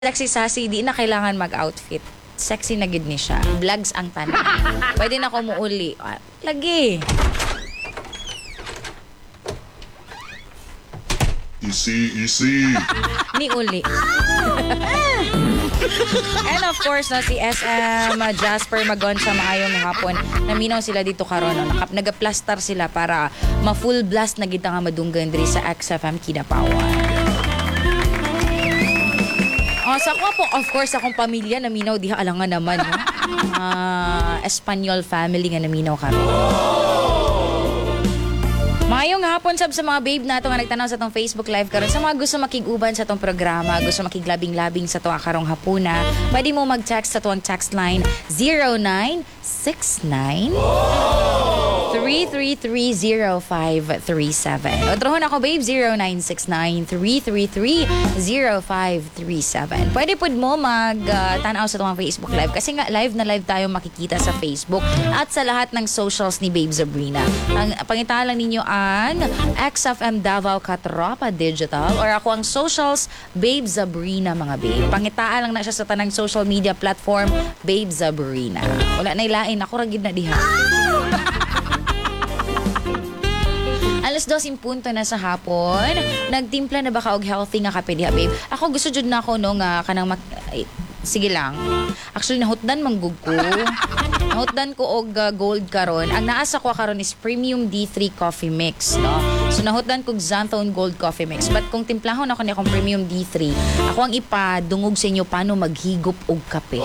Sexy sassy, di na kailangan mag-outfit. Sexy na gid ni siya. Vlogs ang tanan. Pwede na ko muuli. Lagi. Easy. Ni uli. And of course, no, si SM Jasper Magon sa maayong hapon. Naminaw sila dito karon. No? Nagaplastar sila para ma-full blast na kita nga madunggan diri sa XFM Kinapawan. Sa ako po, of course, akong pamilya naminaw diha alangan naman, no? Espanyol family nga naminaw karon. Mayong hapon sab sa mga babe nato nga nagtanaw sa tong Facebook Live karon. Sa mga gusto makiguban sa tong programa, gusto makiglabing-labing sa tuwa karong hapuna, pwede mo mag-text sa tuwang text line 0969 3330537. Otrohon ako babe 0969-333-0537. Pwede pud mo mag-tanaw sa tuwang Facebook Live kasi nga live na live tayo makikita sa Facebook at sa lahat ng socials ni Babe Sabrina. Ang pangitaan lang ninyo ang XFM Davao Katropa Digital or ako ang socials Babe Sabrina mga babe. Pangitaan lang na siya sa tanang social media platform Babe Sabrina. Wala na ilain ako ra gid na diha. Alas 2 punto na sa hapon. Nagtimpla na ba ka og healthy nga kape diha, babe? Ako gusto jud na ako no nga kanang sige lang. Actually nahutdan manggug ko. Nahutdan ko og gold karon. Ang naasa ko karon is Premium D3 Coffee Mix, no? So nahutdan ko Xanthone Gold Coffee Mix. But kung timplahon ako ni akong Premium D3, ako ang ipadungog sa inyo paano maghigop og kape.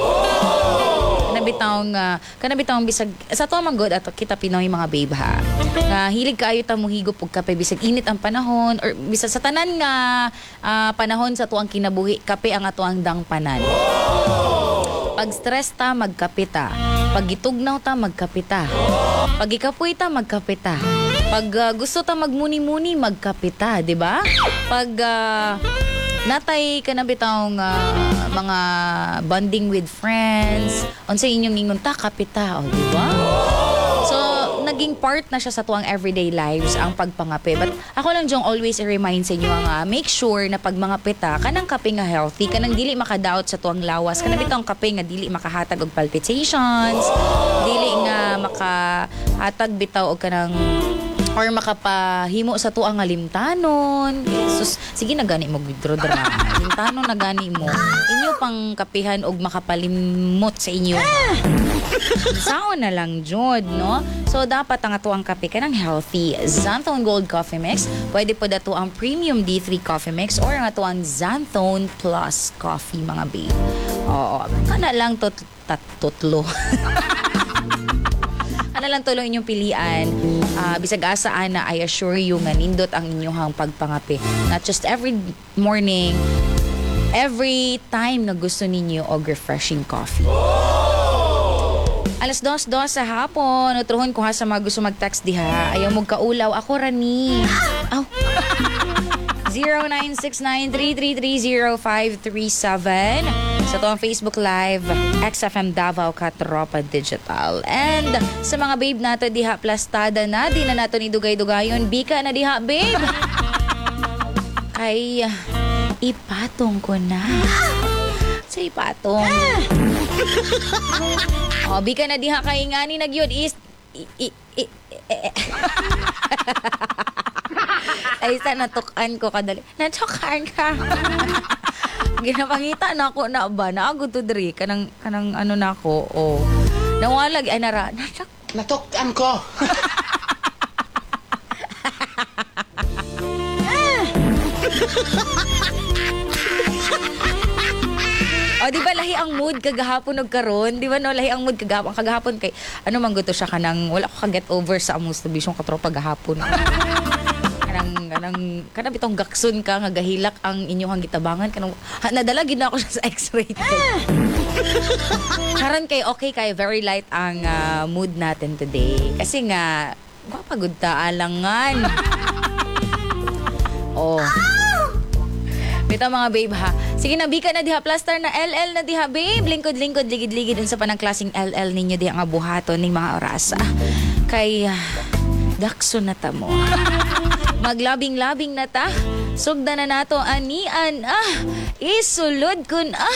Kanabitawng bisag sa to man good ato kita Pinoy mga babe ha. Nga hilig kaayo ta mo higop og kape bisag init ang panahon or bisag sa tanan nga panahon sa tuang kinabuhi, kape ang atuang dangpanan. Pag stress ta magkape ta. Pag gitugnaw ta magkape ta. Pag ikapoy ta magkape ta. Pag gusto ta magmuni-muni magkape ta, di ba? Pag natay ka na bitawng mga bonding with friends. Unsa inyong ingon ta kapita, di ba? So, naging part na siya sa tuwang everyday lives ang pagpangape. But ako lang diyong always i-remind sa inyo nga, make sure na pag mga pita, kanang kape nga healthy, kanang dili makadaot sa tuwang lawas, kanang bitawng kape nga dili makahatag og palpitations, dili nga makahatag bitaw og kanang or makapahimo sa tuang limtanon. Sus, sige na gani mo withdraw dra. Limtanon na gani mo. Inyo pang kapihan og makapalimot sa inyo. Sao na lang jud, no? So dapat ang atuang kape kanang healthy. Xanthone Gold Coffee Mix, pwede po dato ang Premium D3 Coffee Mix or ang atuang Xanthone Plus Coffee mga babe. Oo, kana lang tutlo. Ano lang tuloy inyong pilian. Bisag asaan na I assure you nga nindot ang inyong pagpangape. Not just every morning, every time na gusto ninyo og refreshing coffee. Alas 2 sa hapon, utruhon ko ha sa mga gusto mag-text diha. Ayaw mo kaulaw. Ako rani. Aw. 0969-333-0537 sa tuwang Facebook Live XFM Davao Katropa Digital. And sa mga babe nato diha plastada na, di na nato ni dugay-dugayon. Bika na diha babe. Ay ipatong ko na. Sa ipatong. Bika na diha kay ngani nagyod is ay sa natukan ko kadali. Natukan ka. Ginapangita na ako na ba? Naagod to diri. Kanang ano na ako. Oh. Nawalag. Ay nara. Natukan ko. Di ba lahi ang mood kagahapon og karon? Di ba no lahi ang mood kagahapon kay ano man gusto siya kanang wala ko ka-get over sa among submission katropa gahapon. kanang bitong gakson ka nga gahilak ang inyong gitabangan kanang nadala gid na ako siya sa X-ray. Karon kay okay kay very light ang mood natin today kasi nga mapagod ta alangan. Oh. Bitaw mga babe ha. Sige na, bika na diha. Plaster na LL na diha babe. Lingkod-lingkod, ligid-ligid dun sa panang klaseng LL ninyo diha nga buhaton ning mga oras. Kay dakso na ta mo. Maglabing-labing na ta. Sugda na nato anian. Isulod kun